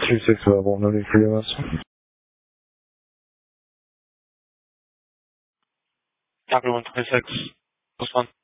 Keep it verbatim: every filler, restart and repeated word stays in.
three six level, no need for U S. Copy one twenty-six. What's one?